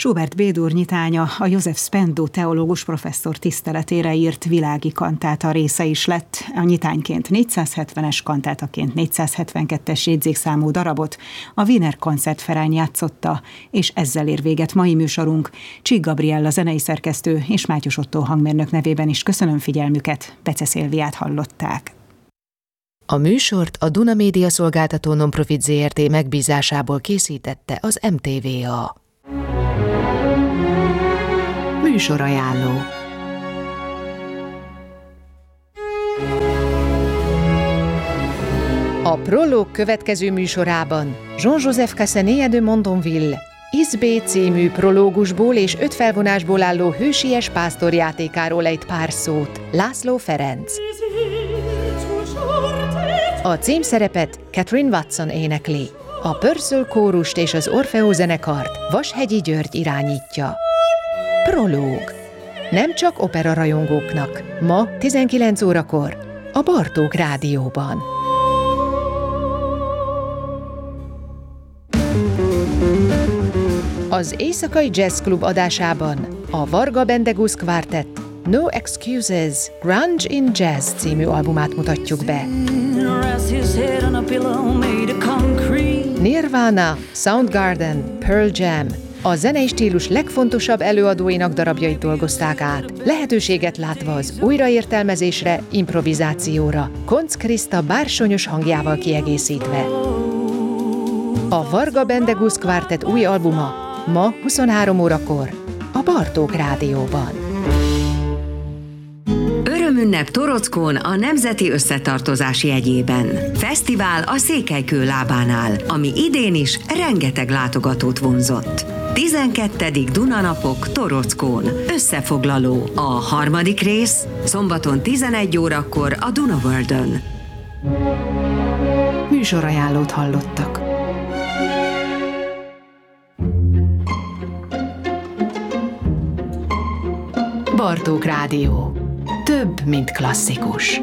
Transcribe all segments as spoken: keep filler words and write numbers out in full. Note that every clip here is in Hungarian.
Schubert B-dur nyitánya a Josef Spendou teológus professzor tiszteletére írt világi kantáta része is lett. A nyitányként négyszázhetvenes, kantátaként négyszázhetvenkettes jegyzékszámú darabot a Wiener Konzertverein játszotta, és ezzel ér véget mai műsorunk. Csík Gabriella zenei szerkesztő és Mátyus Ottó hangmérnök nevében is köszönöm figyelmüket. Bece Szilviát hallották. A műsort a Duna Média Szolgáltató Nonprofit zé er té megbízásából készítette az em té vé á. Műsorajánló. A Prológ következő műsorában Jean-Joseph Casanet de Mondonville Izbé című prológusból és öt felvonásból álló hősies pásztorjátékáról egy pár szót László Ferenc. A címszerepet Catherine Watson énekli. A Purcell kórust és az Orfeó zenekart Vashegyi György irányítja. Prológ. Nem csak operarajongóknak. Ma tizenkilenc órakor a Bartók Rádióban. Az Éjszakai Jazz Club adásában a Varga Bendegusz Quartet No Excuses, Grunge in Jazz című albumát mutatjuk be. Nirvana, Soundgarden, Pearl Jam, a zenei stílus legfontosabb előadóinak darabjait dolgozták át, lehetőséget látva az újraértelmezésre, improvizációra, Koncz Kriszta bársonyos hangjával kiegészítve. A Varga Bendegusz Quartet új albuma ma huszonhárom órakor a Bartók Rádióban. Örömünnep Torockón a Nemzeti Összetartozás jegyében. Fesztivál a Székelykő lábánál, ami idén is rengeteg látogatót vonzott. tizenkettedik Dunanapok Torockón. Összefoglaló. A harmadik rész szombaton tizenegy órakor a Duna Worldön. Műsorajánlót hallottak. Bartók Rádió. Több, mint klasszikus.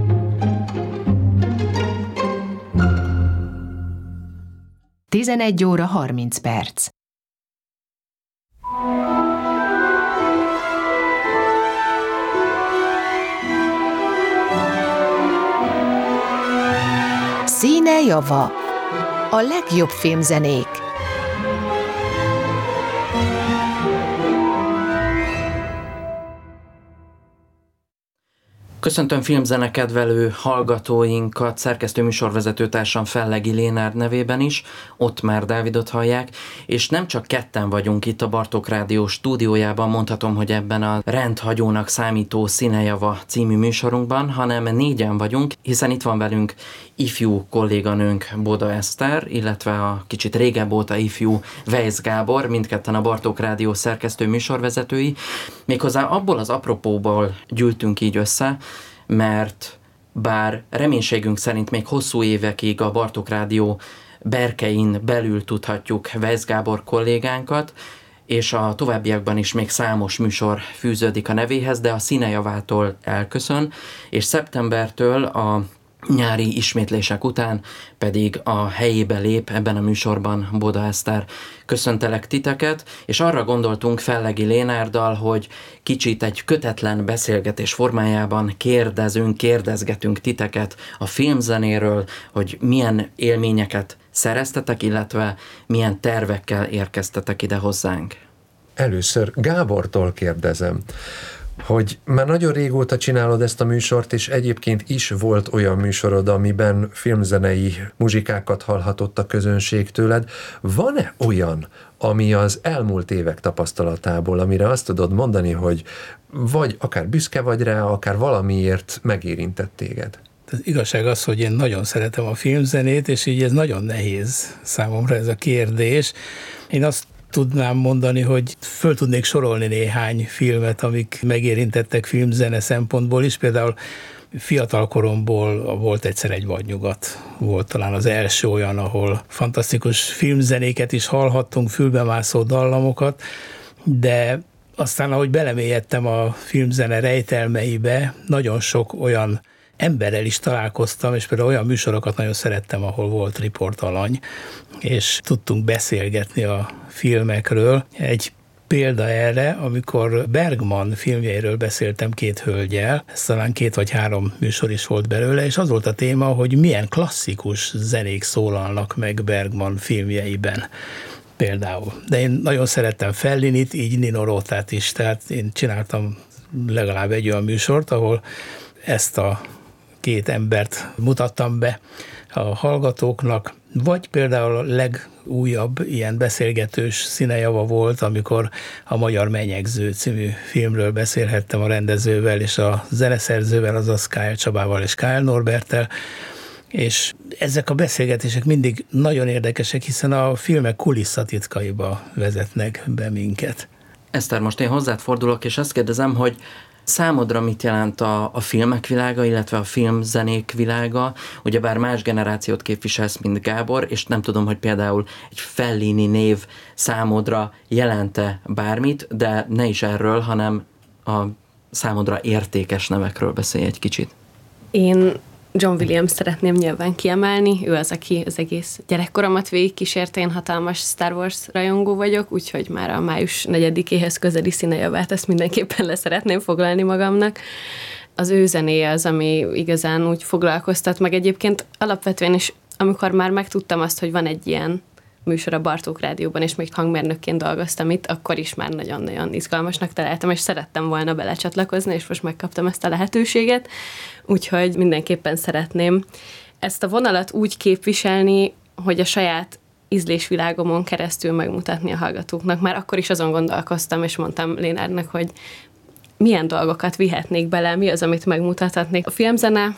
tizenegy óra harminc perc. Színe java. A legjobb filmzenék. Köszöntöm filmzene kedvelő hallgatóinkat, szerkesztő műsorvezető társam Fellegi Lénárd nevében is, Ottmár Dávidot hallják, és nem csak ketten vagyunk itt a Bartók Rádió stúdiójában, mondhatom, hogy ebben a rendhagyónak számító Színejava című műsorunkban, hanem négyen vagyunk, hiszen itt van velünk ifjú kolléganőnk Boda Eszter, illetve a kicsit régebb óta ifjú Weisz Gábor, mindketten a Bartók Rádió szerkesztő műsorvezetői. Méghozzá abból az apropóból gyűltünk így össze, mert bár reménységünk szerint még hosszú évekig a Bartók Rádió berkein belül tudhatjuk Weisz Gábor kollégánkat, és a továbbiakban is még számos műsor fűződik a nevéhez, de a Színejavától elköszön, és szeptembertől a nyári ismétlések után pedig a helyébe lép ebben a műsorban Boda Eszter. Köszöntelek titeket, és arra gondoltunk Fellegi Lénárddal, hogy kicsit egy kötetlen beszélgetés formájában kérdezünk, kérdezgetünk titeket a filmzenéről, hogy milyen élményeket szereztetek, illetve milyen tervekkel érkeztetek ide hozzánk. Először Gábortól kérdezem, hogy már nagyon régóta csinálod ezt a műsort, és egyébként is volt olyan műsorod, amiben filmzenei muzsikákat hallhatott a közönség tőled. Van-e olyan, ami az elmúlt évek tapasztalatából, amire azt tudod mondani, hogy vagy akár büszke vagy rá, akár valamiért megérintett téged? Az igazság az, hogy én nagyon szeretem a filmzenét, és így ez nagyon nehéz számomra ez a kérdés. Én azt tudnám mondani, hogy föl tudnék sorolni néhány filmet, amik megérintettek filmzene szempontból is. Például fiatal koromból volt egyszer egy vadnyugat. Volt talán az első olyan, ahol fantasztikus filmzenéket is hallhattunk, fülbemászó dallamokat, de aztán, ahogy belemélyedtem a filmzene rejtelmeibe, nagyon sok olyan emberrel is találkoztam, és például olyan műsorokat nagyon szerettem, ahol volt riportalany, és tudtunk beszélgetni a filmekről. Egy példa erre, amikor Bergman filmjeiről beszéltem két hölgyel, ez talán két vagy három műsor is volt belőle, és az volt a téma, hogy milyen klasszikus zenék szólalnak meg Bergman filmjeiben például. De én nagyon szerettem Fellinit, így Nino Rotát is, tehát én csináltam legalább egy olyan műsort, ahol ezt a két embert mutattam be a hallgatóknak, vagy például a legújabb ilyen beszélgetős színejava volt, amikor a Magyar Menyegző című filmről beszélhettem a rendezővel és a zeneszerzővel, azaz K L Csabával és K L Norberttel, és ezek a beszélgetések mindig nagyon érdekesek, hiszen a filmek kulisszatitkaiba vezetnek be minket. Eszter, most én hozzád fordulok, és azt kérdezem, hogy számodra mit jelent a, a filmek világa, illetve a filmzenék világa? Ugyebár más generációt képviselsz, mint Gábor, és nem tudom, hogy például egy Fellini név számodra jelente bármit, de ne is erről, hanem a számodra értékes nevekről beszélj egy kicsit. Én John Williams szeretném nyilván kiemelni, ő az, aki az egész gyerekkoromat végigkísérte, én hatalmas Star Wars rajongó vagyok, úgyhogy már a május negyedikéhez közeli színejavát ezt mindenképpen le szeretném foglalni magamnak. Az ő zenéje az, ami igazán úgy foglalkoztat, meg egyébként alapvetően is, amikor már megtudtam azt, hogy van egy ilyen műsor a Bartók Rádióban, és még hangmérnökként dolgoztam itt, akkor is már nagyon-nagyon izgalmasnak találtam, és szerettem volna belecsatlakozni, és most megkaptam ezt a lehetőséget, úgyhogy mindenképpen szeretném ezt a vonalat úgy képviselni, hogy a saját ízlésvilágomon keresztül megmutatni a hallgatóknak. Már akkor is azon gondolkoztam, és mondtam Lénárnak, hogy milyen dolgokat vihetnék bele, mi az, amit megmutathatnék. A filmzene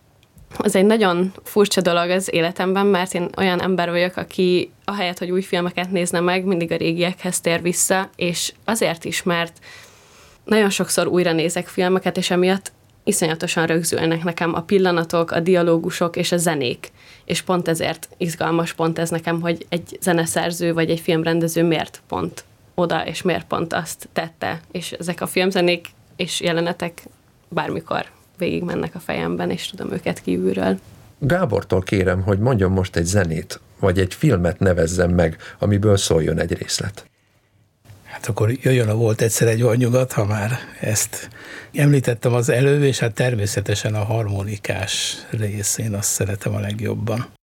az egy nagyon furcsa dolog az életemben, mert én olyan ember vagyok, aki ahelyett, hogy új filmeket nézne meg, mindig a régiekhez tér vissza, és azért is, mert nagyon sokszor újra nézek filmeket, és emiatt iszonyatosan rögzülnek nekem a pillanatok, a dialógusok és a zenék. És pont ezért izgalmas pont ez nekem, hogy egy zeneszerző vagy egy filmrendező miért pont oda, és miért pont azt tette. És ezek a filmzenék és jelenetek bármikor végig mennek a fejemben, és tudom őket kívülről. Gábortól kérem, hogy mondjon most egy zenét, vagy egy filmet nevezzem meg, amiből szóljon egy részlet. Hát akkor jöjjön a Volt egyszer egy Ornyugat, ha már ezt említettem az előbb, és hát természetesen a harmonikás rész, én azt szeretem a legjobban.